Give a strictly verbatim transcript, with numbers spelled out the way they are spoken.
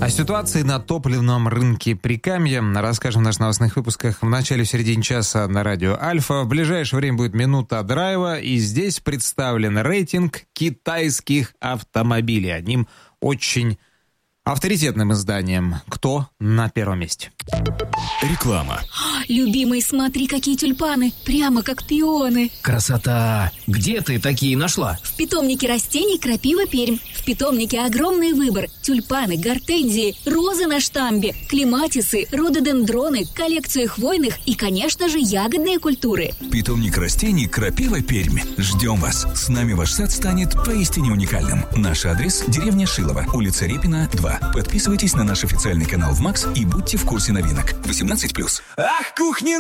О ситуации на топливном рынке Прикамья расскажем в наших новостных выпусках в начале и середине часа на радио Альфа. В ближайшее время будет минута драйва, и здесь представлен рейтинг китайских автомобилей. Одним очень авторитетным изданием. Кто на первом месте? Реклама. Любимый, смотри, какие тюльпаны, прямо как пионы. Красота! Где ты такие нашла? В питомнике растений «Крапива Пермь». В питомнике огромный выбор. Тюльпаны, гортензии, розы на штамбе, клематисы, рододендроны, коллекция хвойных и, конечно же, ягодные культуры. Питомник растений «Крапива Пермь». Ждем вас. С нами ваш сад станет поистине уникальным. Наш адрес – деревня Шилово, улица Репина, два. Подписывайтесь на наш официальный канал в МАКС и будьте в курсе новинок. восемнадцать плюс. Ах, кухня